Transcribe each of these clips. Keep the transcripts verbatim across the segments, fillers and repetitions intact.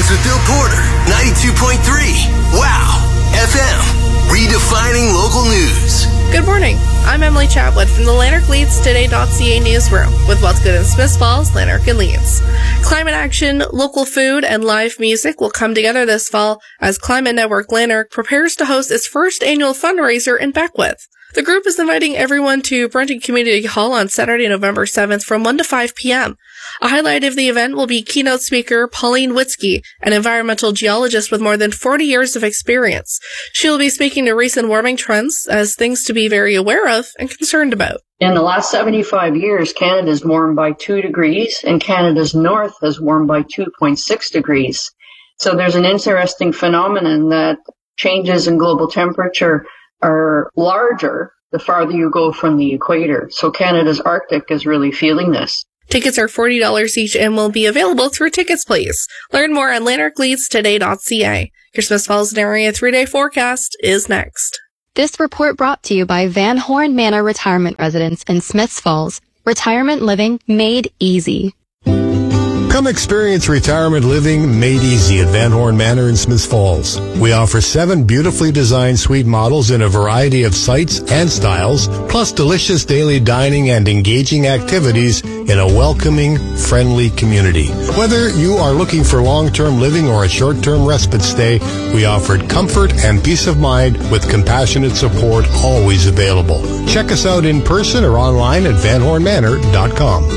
News with Bill Porter, ninety-two point three. Wow F M, redefining local news. Good morning. I'm Emily Chatwood from the Lanark Leeds Today dot C A newsroom with what's good in Smiths Falls, Lanark, and Leeds. Climate action, local food, and live music will come together this fall as Climate Network Lanark prepares to host its first annual fundraiser in Beckwith. The group is inviting everyone to Brunton Community Hall on Saturday, November seventh from one to five p.m. A highlight of the event will be keynote speaker Pauline Witzke, an environmental geologist with more than forty years of experience. She will be speaking to recent warming trends as things to be very aware of and concerned about. In the last seventy-five years, Canada's warmed by two degrees and Canada's north has warmed by two point six degrees. So there's an interesting phenomenon that changes in global temperature are larger the farther you go from the equator. So Canada's Arctic is really feeling this. Tickets are forty dollars each and will be available through Tickets Please. Learn more on Lanark Leeds Today dot C A. Your Smiths Falls and area three-day forecast is next. This report brought to you by Van Horn Manor Retirement Residence in Smiths Falls. Retirement living made easy. Come experience retirement living made easy at Van Horn Manor in Smiths Falls. We offer seven beautifully designed suite models in a variety of sites and styles, plus delicious daily dining and engaging activities in a welcoming, friendly community. Whether you are looking for long-term living or a short-term respite stay, we offered comfort and peace of mind with compassionate support always available. Check us out in person or online at van horn manor dot com.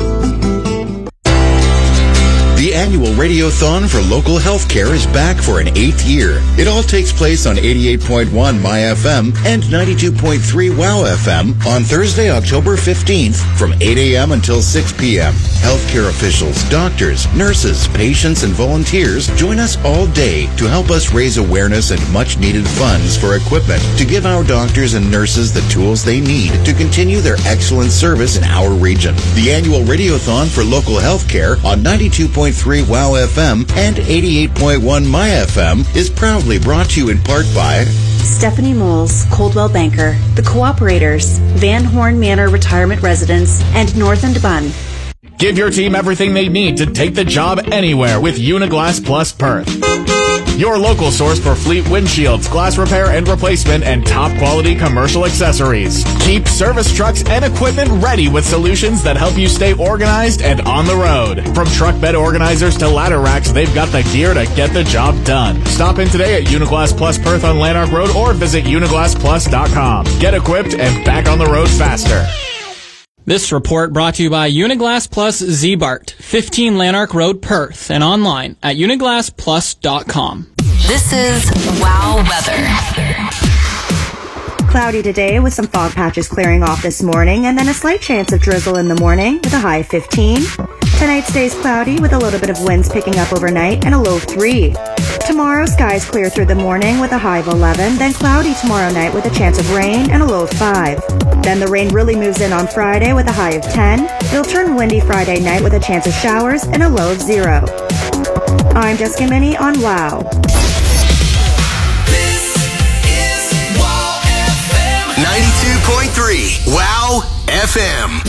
The annual Radiothon for local healthcare is back for an eighth year. It all takes place on eighty-eight point one My F M and ninety-two point three Wow F M on Thursday, October fifteenth from eight a.m. until six p.m. Healthcare officials, doctors, nurses, patients, and volunteers join us all day to help us raise awareness and much-needed funds for equipment to give our doctors and nurses the tools they need to continue their excellent service in our region. The annual Radiothon for local healthcare on ninety-two point three Wow F M and eighty-eight point one My F M is proudly brought to you in part by Stephanie Moles, Coldwell Banker, The Cooperators, Van Horn Manor Retirement Residence, and Northend Bunn. Give your team everything they need to take the job anywhere with Uniglass Plus Perth. Your local source for fleet windshields, glass repair and replacement, and top-quality commercial accessories. Keep service trucks and equipment ready with solutions that help you stay organized and on the road. From truck bed organizers to ladder racks, they've got the gear to get the job done. Stop in today at Uniglass Plus Perth on Lanark Road or visit uniglass plus dot com. Get equipped and back on the road faster. This report brought to you by Uniglass Plus Z-Bart, fifteen Lanark Road, Perth, and online at uniglass plus dot com. This is Wow Weather. Cloudy today with some fog patches clearing off this morning and then a slight chance of drizzle in the morning with a high of fifteen. Tonight stays cloudy with a little bit of winds picking up overnight and a low of three. Tomorrow, skies clear through the morning with a high of eleven, then cloudy tomorrow night with a chance of rain and a low of five. Then the rain really moves in on Friday with a high of ten. It'll turn windy Friday night with a chance of showers and a low of zero. I'm Jessica Minnie on Wow. This is Wow F M. ninety-two point three Wow F M.